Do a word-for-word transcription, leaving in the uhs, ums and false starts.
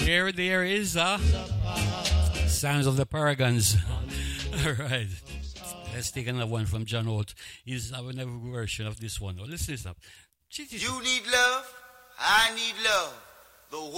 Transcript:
there, there is uh, Sounds of the Paragons. All right. Let's take another one from John Holt. He's another version of this one. Now, listen this up. You need love. I need love. The